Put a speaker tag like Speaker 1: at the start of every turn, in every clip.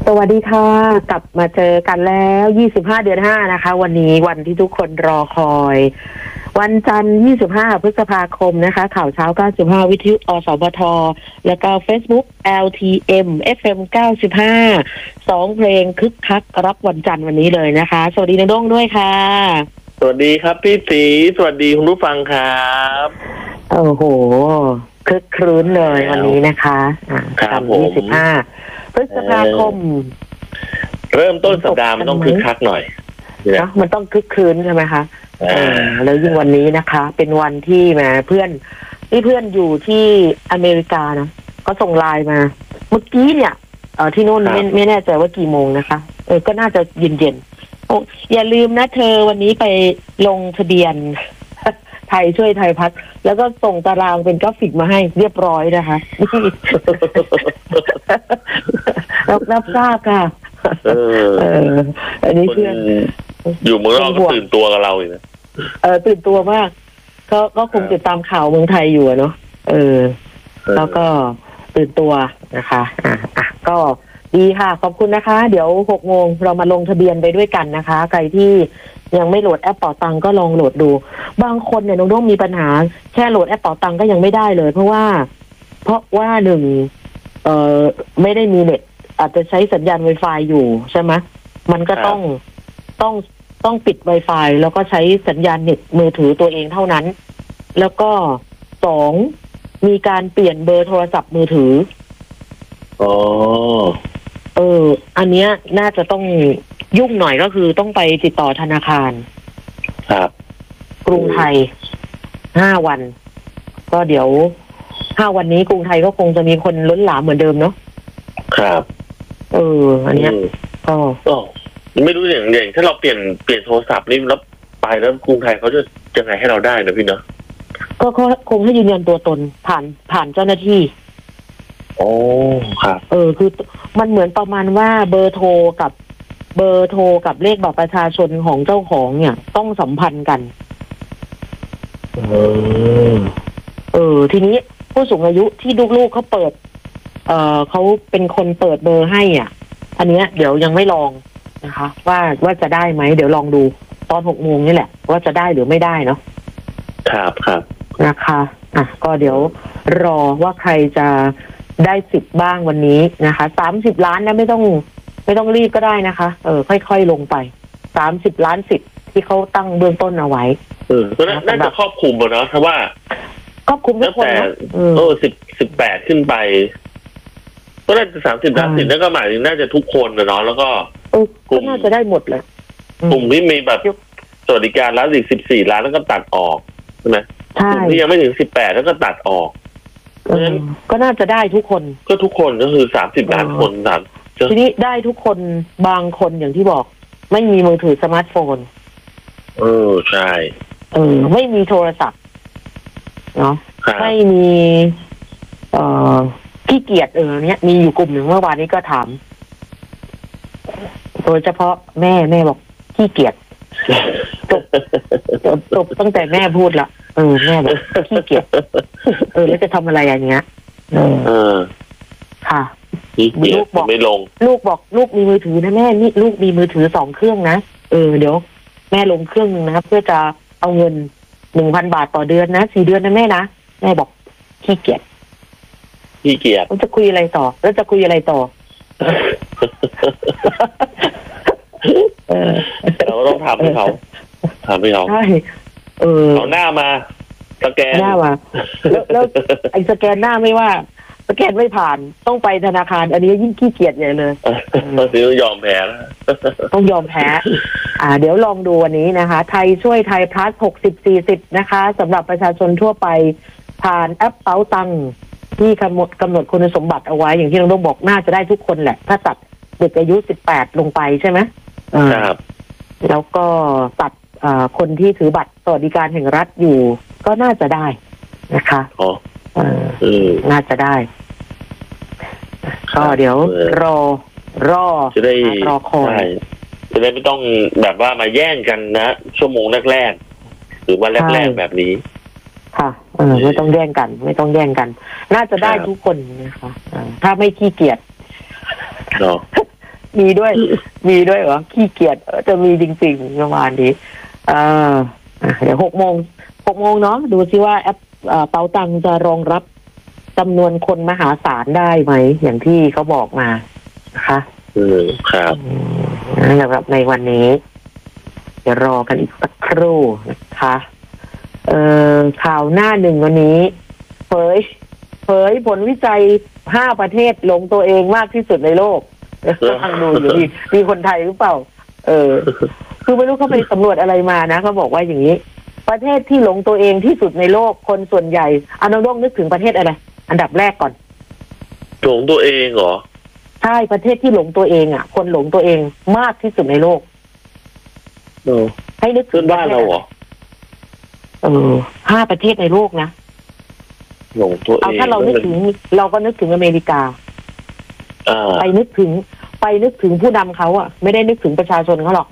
Speaker 1: สวัสดีค่ะกลับมาเจอกันแล้ว25เดือน5นะคะวันนี้วันที่ทุกคนรอคอยวันจันทร์25พฤษภาคมนะคะข่าวเช้า95วิทยุอสบทแล้วก็ Facebook LTM FM 95 2เพลงคึกคักรับวันจันทร์วันนี้เลยนะคะสวัสดีน้องด้งด้วยค่ะ
Speaker 2: สวัสดีครับพี่ตีสวัสดีคุณผู้ฟังครับ
Speaker 1: โอ้โหคึกครื้นเลยวันนี้นะคะ
Speaker 2: ครับผม
Speaker 1: 25พฤษภาคม
Speaker 2: เริ่มต้นสัปดาห์มันต้องคึกคักหน่อย
Speaker 1: นะมันต้องคึกคืนใช่ไหมคะแล้วยิ่งวันนี้นะคะเป็นวันที่แหมเพื่อนอยู่ที่อเมริกานะก็ส่งไลน์มาเมื่อกี้เนี่ยที่โน่นไม่แน่ใจว่ากี่โมงนะคะก็น่าจะเย็นๆอย่าลืมนะเธอวันนี้ไปลงทะเบียนไทยช่วยไทยพัฒน์แล้วก็ส่งตารางเป็นกราฟิกมาให้เรียบร้อยนะคะรับทราบค่ะอันนี้เพื่อน
Speaker 2: อยู่เมืองนอกก็ตื่นตัวกับเราอีกนะ
Speaker 1: ตื่นตัวมากก็คงติดตามข่าวเมืองไทยอยู่เนาะแล้วก็ตื่นตัวนะคะก็ดีค่ะขอบคุณนะคะเดี๋ยว6 โมงเรามาลงทะเบียนไปด้วยกันนะคะใครที่ยังไม่โหลดแอปเป๋าตังก็ลองโหลดดูบางคนเนี่ยน้องต้องมีปัญหาแค่โหลดแอปเป๋าตังก็ยังไม่ได้เลยเพราะว่าหนึ่งไม่ได้มีเน็ตอาจจะใช้สัญญาณ Wi-Fi อยู่ใช่ไหมมันก็ต้องปิด Wi-Fi แล้วก็ใช้สัญญาณเน็ตมือถือตัวเองเท่านั้นแล้วก็2มีการเปลี่ยนเบอร์โทรศัพท์มือถืออันเนี้ยน่าจะต้องยุ่งหน่อยก็คือต้องไปติดต่อธนาคาร
Speaker 2: ครับ
Speaker 1: กรุงไทย5 วันก็เดี๋ยว5 วันนี้กรุงไทยก็คงจะมีคนล้นหลามเหมือนเดิมเนาะ
Speaker 2: ครับ
Speaker 1: อันเนี้ย
Speaker 2: ก็ไม่รู้อย่างถ้าเราเปลี่ยนโทรศัพท์นี่แล้วไปแล้วกรุงไทยเขาจะยังไงให้เราได้นะพี่เนาะ
Speaker 1: ก็เขาคงให้ยืนยันตัวตนผ่านเจ้าหน้าที่
Speaker 2: ครับ
Speaker 1: คือมันเหมือนประมาณว่าเบอร์โทรกับเลขบัตรประชาชนของเจ้าของเนี่ยต้องสัมพันธ์กันทีนี้ผู้สูงอายุที่ลูกๆเขาเปิดเขาเป็นคนเปิดเบอร์ให้อันเนี้ยเดี๋ยวยังไม่ลองนะคะว่าจะได้ไหมเดี๋ยวลองดูตอน6 โมงนี่แหละว่าจะได้หรือไม่ได้เนาะ
Speaker 2: ครับ
Speaker 1: นะคะก็เดี๋ยวรอว่าใครจะได้สิทธิ์บ้างวันนี้นะคะ30 ล้านนะไม่ต้องรีบก็ได้นะคะค่อยๆลงไป30 ล้านสิทธิ์ที่เขาตั้งเบื้องต้นเอาไว้
Speaker 2: ก็น่าจะครอบคลุมหมดเนาะถ้าว่า
Speaker 1: ครอบคลุมทุกคนนะ
Speaker 2: 18ขึ้นไปก็น่าจะ30 ล้านสิทธิ์นั่นก็หมายถึงน่าจะทุกคนนะเนาะแล้วก็
Speaker 1: กลุ่มน่าจะได้หมดเลย
Speaker 2: กลุ่มที่มีแบบสวัสดิการแล้วอีก14 ล้านแล้วก็ตัดออกใช่ไหมกลุ่มที่ยังไม่ถึง18แล้วก็ตัดออกเพราะฉะนั้น
Speaker 1: ก็น่าจะได้ทุกคน
Speaker 2: ก็ทุกคนก็คือ30 ล้านคน
Speaker 1: ทีนี้ได้ทุกคนบางคนอย่างที่บอกไม่มีมือถือสมาร์ทโฟน
Speaker 2: ใช่
Speaker 1: ไม่มีโทรศัพท์เนาะไม่มีขี้เกียจเนี้ยมีอยู่กลุ่มหนึ่งเมื่อวานนี้ก็ถามโดยเฉพาะแม่บอกขี้เกียจจบตั้งแต่แม่พูดละแม่บอกขี้เกียจแล้วจะทำอะไรอย่างเงี้ยค่ะ
Speaker 2: ลูกบอกไม่ลง
Speaker 1: ลูกบอกลูกมีมือถือนะแม่นี่ลูกมีมือถือ2 เครื่องนะเดี๋ยวแม่ลงเครื่องนึงนะเพื่อจะเอาเงิน 1,000 บาทต่อเดือนนะ4 เดือนนะแม่นะแม่บอกขี้เกียจแล้วจะคุยอะไรต่อ
Speaker 2: เราต้องถามให้เขา
Speaker 1: ใช่
Speaker 2: เอาหน้ามาสแกน
Speaker 1: หน้ามาแล้วไอ้สแกนหน้าไม่ว่าสแกนไม่ผ่านต้องไปธนาคารอันนี้ยิ่งขี้เกียจใหญ่เลย
Speaker 2: ต้องยอมแพ้นะ
Speaker 1: ต้องยอมแพ้เดี๋ยวลองดูวันนี้นะคะไทยช่วยไทยพลัส60-40นะคะสำหรับประชาชนทั่วไปผ่านแอปเป๋าตังที่กำหนดคุณสมบัติเอาไว้อย่างที่น้องต้องบอกน่าจะได้ทุกคนแหละถ้าตัดเด็กอายุ18ลงไปใช่ไหม
Speaker 2: ครับ
Speaker 1: แล้วก็ตัดคนที่ถือบัตรสวัสดิการแห่งรัฐอยู่ก็น่าจะได้นะคะน่าจะได้ก็เดี๋ยวรอ
Speaker 2: จะได้
Speaker 1: รอคอย
Speaker 2: จะได้ไม่ต้องแบบว่ามาแย่งกันนะชั่วโมงแรกๆหรือว่าแรกๆแบบนี้
Speaker 1: ค่ะไม่ต้องแย่งกันน่าจะได้ทุกคนนะคะถ้าไม่ขี้เกียจมีด้วยเหรอขี้เกียจจะมีจริงๆประมาณนี้เดี๋ยว6 โมงเนาะดูซิว่าแอปเป๋าตังจะรองรับจำนวนคนมหาศาลได้ไหมอย่างที่เขาบอกมานะคะ
Speaker 2: ครับ
Speaker 1: สำหรับในวันนี้เดี๋ยวรอกันอีกสักครู่นะคะข่าวหน้าหนึ่งวันนี้เผยผลวิจัย5 ประเทศหลงตัวเองมากที่สุดในโลกฟังดูอยู่มีคนไทยหรือเปล่าคือไม่รู้เขาไปสำรวจอะไรมานะเขาบอกว่าอย่างนี้ประเทศที่หลงตัวเองที่สุดในโลกคนส่วนใหญ่น้องนึกถึงประเทศอะไรอันดับแรกก่อน
Speaker 2: หลงตัวเองเหรอ
Speaker 1: ใช่ประเทศที่หลงตัวเองอ่ะคนหลงตัวเองมากที่สุดในโลกให้นึกถึง
Speaker 2: บ้านเราเหรอ
Speaker 1: 5 ประเทศในโลกนะ
Speaker 2: หลงตัวเอง
Speaker 1: ถ้าเรานึกถึงเราก็นึกถึงอเมริกาไปนึกถึงผู้นำเขาอ่ะไม่ได้นึกถึงประชาชนเขาหรอก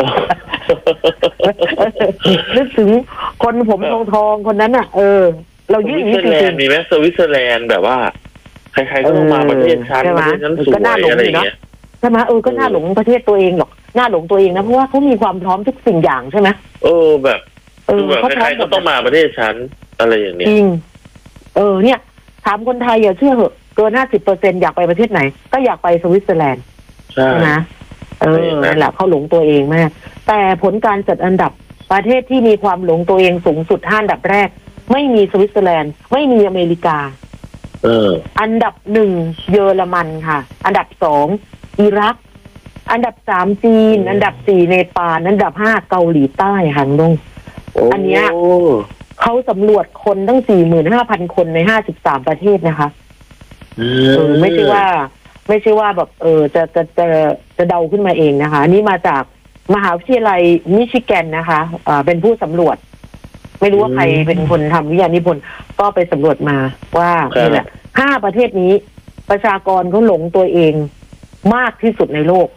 Speaker 1: นึกถึงคนผมทองคนนั้นอ่ะเรายิ่ง
Speaker 2: สวิตเซอร์แลนด์มีไหมสวิตเซอร์แลนด์แบบว่าใครๆก็ต้องมาประเทศชั้นประเทศชั้นสูงอะไรอย่างเงี้ย
Speaker 1: ใช่ไหมก็น่าหลงประเทศตัวเองหรอกน่าหลงตัวเองนะเพราะว่าเขามีความพร้อมทุกสิ่งอย่างใช่ไหม
Speaker 2: แบบใครๆก็ต้องมาประเทศชั้นอะไรอย่างเงี้ย
Speaker 1: จริงเนี่ยถามคนไทยอย่าเชื่อเหอะเกิน 50% อยากไปประเทศไหนก็อยากไปสวิตเซอร์แลนด์
Speaker 2: ใช่
Speaker 1: ไหมนั่นแหละเขาหลงตัวเองมากแต่ผลการจัดอันดับประเทศที่มีความหลงตัวเองสูงสุด5 อันดับแรกไม่มีสวิตเซอร์แลนด์ไม่มีอเมริกาอันดับ1เยอรมันค่ะอันดับ2อิรักอันดับ3จีนอันดับ4เนปาลอันดับ5เกาหลีใต้ค่ะน้องอันเนี้ยเขาสำรวจคนตั้ง 45,000 คนใน53 ประเทศนะคะไม่ใช่ว่าแบบจะเดาขึ้นมาเองนะคะนี่มาจากมหาวิทยาลัยมิชิแกนนะคะเป็นผู้สำรวจไม่รู้ว่าใครเป็นคนทำวิทยานิพนธ์ก็ไปสำรวจมาว่านี่แหละ5 ประเทศนี้ประชากรเขาหลงตัวเองมากที่สุดในโลก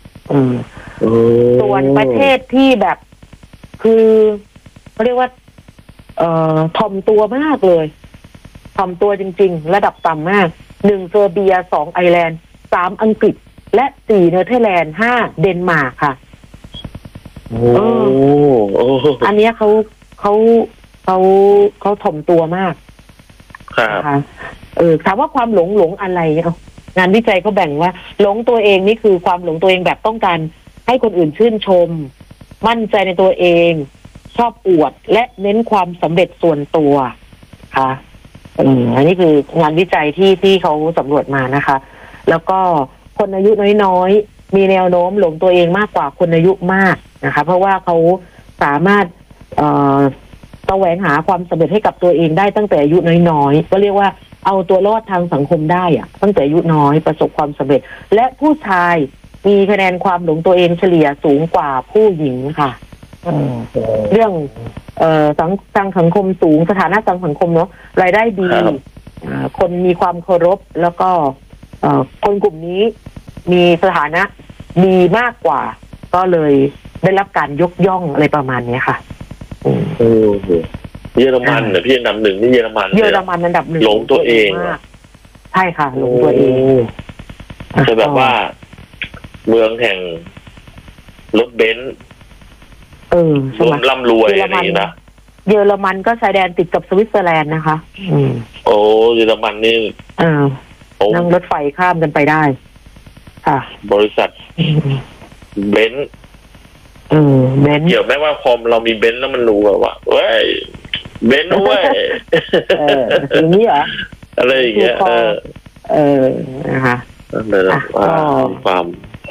Speaker 1: ส่วนประเทศที่แบบคือเขาเรียกว่าถ่อมตัวมากเลยถ่อมตัวจริงๆระดับต่ำมาก1เซอร์เบีย2ไอร์แลนด์3อังกฤษและ4เนเธอร์แลนด์5เดนมาร์กค่ะอันนี้เขาถ่อมตัวมาก
Speaker 2: ครับ
Speaker 1: ถามว่าความหลงอะไรงานวิจัยเขาแบ่งว่าหลงตัวเองนี่คือความหลงตัวเองแบบต้องการให้คนอื่นชื่นชมมั่นใจในตัวเองชอบอวดและเน้นความสำเร็จส่วนตัวค่ะอันนี้คืองานวิจัยที่เขาสำรวจมานะคะแล้วก็คนอายุน้อยๆมีแนวโน้มหลงตัวเองมากกว่าคนอายุมากนะคะเพราะว่าเขาสามารถแสวงหาความสำเร็จให้กับตัวเองได้ตั้งแต่อายุน้อยๆก็เรียกว่าเอาตัวรอดทางสังคมได้อะตั้งแต่อายุน้อยประสบความสำเร็จและผู้ชายมีคะแนนความหลงตัวเองเฉลี่ยสูงกว่าผู้หญิงค่ะเรื่องทางสังคมสูงสถานะทางสังคมเนาะรายได้ดีคนมีความเคารพแล้วก็คนกลุ่มนี้มีสถานะดีมากกว่าก็เลยได้รับการยกย่องอะไรประมาณนี้ค่ะ
Speaker 2: เยอรมันเนี่ยพี่อันดับ1นี่เยอรมัน
Speaker 1: อันดับ1
Speaker 2: หลงตัวเอง
Speaker 1: ใช่ค่ะหลงตัวเอง
Speaker 2: จะแบบว่าเมืองแห่งรถเบนซ์ร่ำรวยอะไรอย่างนี้นะ
Speaker 1: เยอรมันก็ชายแดนติดกับสวิตเซอร์แลนด์นะคะ
Speaker 2: เยอรมันนี่
Speaker 1: นั่งรถไฟข้ามกันไปได้ค่ะ
Speaker 2: บริษัทเบนซ์
Speaker 1: เบนซ์
Speaker 2: เกี่ยวไหมว่าพอเรามีเบนซ์แล้วมันรู้แบบว่าเว้ยเบนซ์เว้ย
Speaker 1: อย่างนี้เหรอ
Speaker 2: อะไรอย่างเงี้ย
Speaker 1: นะคะ
Speaker 2: ความ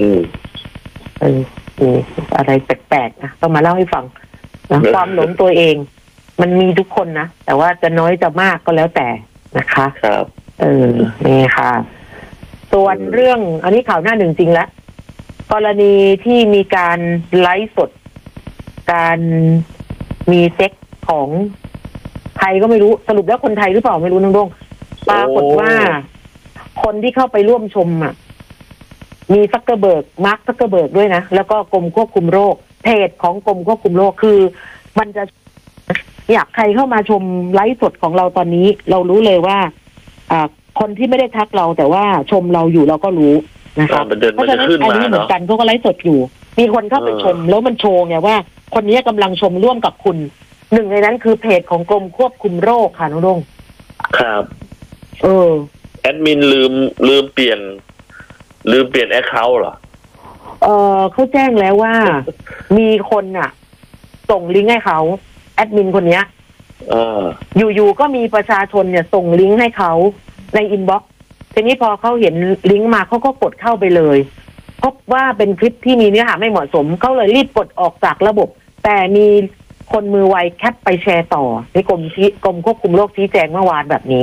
Speaker 1: อะไรแปลกๆนะต้องมาเล่าให้ฟังนะความหลงตัวเองมันมีทุกคนนะแต่ว่าจะน้อยจะมากก็แล้วแต่นะคะ
Speaker 2: ครับ
Speaker 1: นี่ค่ะส่วนเรื่องอันนี้ข่าวหน้าหนึ่งจริงแล้วกรณีที่มีการไลฟ์สดการมีเซ็กของใครก็ไม่รู้สรุปแล้วคนไทยหรือเปล่าไม่รู้น้องดงปรากฏว่าคนที่เข้าไปร่วมชมมีซักเกอร์เบิร์กมาร์คซักเกอร์เบิร์กด้วยนะแล้วก็กรมควบคุมโรคเพจของกรมควบคุมโรคคือมันจะอยากใครเข้ามาชมไลฟ์สดของเราตอนนี้เรารู้เลยว่าคนที่ไม่ได้ทักเราแต่ว่าชมเราอยู่เราก็รู้นะคะ
Speaker 2: มันจะ
Speaker 1: เพราะฉะนั้น
Speaker 2: ขึ้น
Speaker 1: อัน
Speaker 2: มา
Speaker 1: นี้เหมือน
Speaker 2: เนาะ
Speaker 1: กันเขาก็ไลฟ์สดอยู่ มีคนเข้าไปชม แล้วมันโชว์ไงว่า คนนี้กำลังชมร่วมกับคุณ หนึ่งในนั้นคือเพจของกรมควบคุมโรคค่ะน้องรุ่ง
Speaker 2: ครับ
Speaker 1: เออ
Speaker 2: แอดมินลืมเปลี่ยนแอคเคาท์เหรอ
Speaker 1: เขาแจ้งแล้วว่า มีคนน่ะ ส่งลิงก์ให้เขาแอดมินคนเนี้ย อยู่ๆก็มีประชาชนเนี่ย ส่งลิงก์ให้เขาในอินบ็อกซ์ทีนี้พอเขาเห็นลิงก์มาเขาก็กดเข้าไปเลยพบว่าเป็นคลิปที่มีเนื้อหาไม่เหมาะสมเขาเลยรีบกดออกจากระบบ แต่มีคนมือไวแคปไปแชร์ต่อในกรมควบคุมโรคชี้แจงเมื่อวานแบบนี้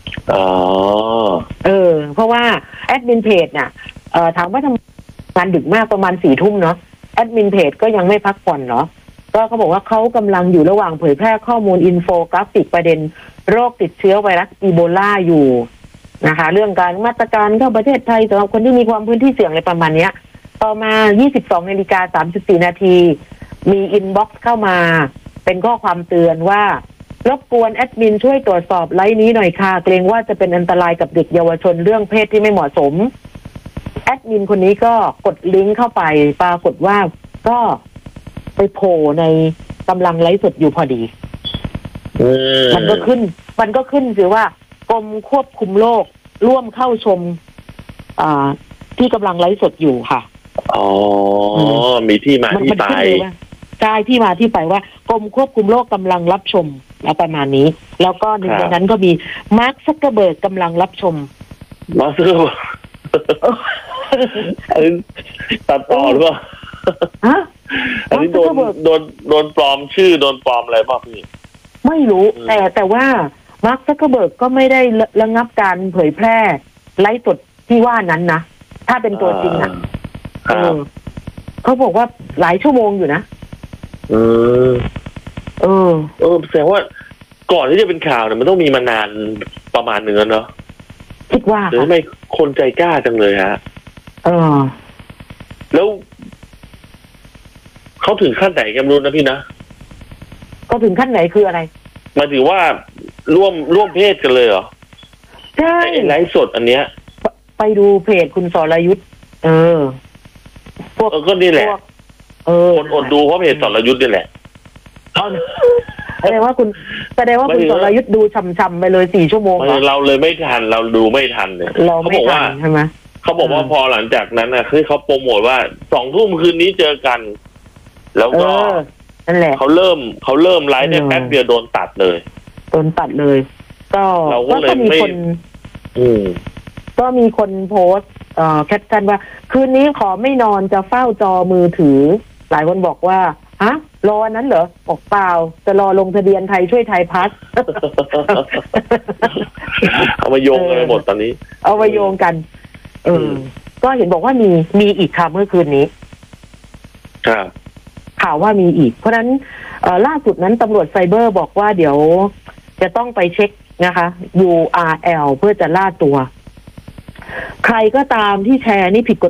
Speaker 1: เพราะว่าแอดมินเพจน่ะถามว่าทำงานดึกมากประมาณ4 ทุ่มเนาะแอดมินเพจก็ยังไม่พักผ่อนเนาะก็เขาบอกว่าเขากำลังอยู่ระหว่างเผยแพร่ข้อมูลอินโฟกราฟิกประเด็นโรคติดเชื้อไวรัสอีโบลาอยู่นะคะเรื่องการมาตรการเข้าประเทศไทยสำหรับคนที่มีความพื้นที่เสี่ยงอะไรประมาณนี้ต่อมา 22:34 นาทีมีอินบ็อกซ์เข้ามาเป็นข้อความเตือนว่ารบกวนแอดมินช่วยตรวจสอบไลฟ์นี้หน่อยค่ะเกรงว่าจะเป็นอันตรายกับเด็กเยาวชนเรื่องเพศที่ไม่เหมาะสมแอดมินคนนี้ก็กดลิงก์เข้าไปปรากฏว่าก็ไปโผล่ในกำลังไลฟ์สดอยู่พอดีมันก็ขึ้นสิว่ากรมควบคุมโรคร่วมเข้าชมที่กำลังไลฟ์สดอยู่ค่ะ
Speaker 2: มีที่มาที่ไป
Speaker 1: ใช่ที่มาที่ไปว่ากรมควบคุมโรคกำลังรับชมและประมาณนี้แล้วก็หนึ่งในนั้นก็มีมาร์ค ซักเคอร์เบิร์กกำลังรับชม
Speaker 2: มาร์ค ซักเคอร์เบิร์กตัดต่อหรือเปล่าอันนี้โดนปลอมชื่อโดนปลอมอะไรป่ะพี่
Speaker 1: ไม่รู้แต่ว่ามาร์ค ซักเคอร์เบิร์กก็ไม่ได้ระงับการเผยแพร่ไลฟ์สดที่ว่านั้นนะถ้าเป็นตัวจริงนะเขาบอกว่าหลายชั่วโมงอยู่นะ
Speaker 2: แสดงว่าก่อนที่จะเป็นข่าวเนี่ยมันต้องมีมานานประมาณหนึ่งแล้วเนาะ
Speaker 1: คิดว่า
Speaker 2: หรือไม่คนใจกล้าจังเลยฮะแล้วเขาถึงขั้นไหนกันรู้นะพี่นะ
Speaker 1: ก็ถึงขั้นไหนคืออะไร
Speaker 2: หมายถึงว่าร่วมเพศกันเลยเหรอ
Speaker 1: ใช่
Speaker 2: ไลฟ์สดอันเนี้ย
Speaker 1: ไปดูเพจคุณสรยุทธ
Speaker 2: พวกก็นี่แหละคนอดดูเพราะเพจสรยุทธนี่แหละ
Speaker 1: แสดงว่าคุณสรยุทธดูช่ำๆไปเลย4 ชั่วโมง
Speaker 2: เราเลยไม่ทันเราดูไม่ทันเลย
Speaker 1: เขาบอกว่าใช่ไหม
Speaker 2: เขาบอกว่าพอหลังจากนั้นนะคือเขาโปรโมทว่า2 ทุ่มคืนนี้เจอกันแล้วก็
Speaker 1: นั่นแหละ
Speaker 2: เขาเริ่มไลฟ์ได้แป๊บเดียวโดนตัดเลย
Speaker 1: ก็มีคนก็มีคนโพสต์แคปชั่นว่าคืนนี้ขอไม่นอนจะเฝ้าจอมือถือหลายคนบอกว่ารอนั้นเหรอบอกเปล่าจะรอลงทะเบียนไทยช่วยไทยพัส
Speaker 2: เอามาโยงกันไปหมดตอนนี้
Speaker 1: เอามาโยงกันก็เห็นบอกว่ามีอีกค่ะเมื่อคืนนี้
Speaker 2: ครับ
Speaker 1: ข่าวว่ามีอีกเพราะฉะนั้นล่าสุดนั้นตำรวจไซเบอร์บอกว่าเดี๋ยวจะต้องไปเช็คนะคะ URL เพื่อจะล่าตัวใครก็ตามที่แชร์นี่ผิดกฎ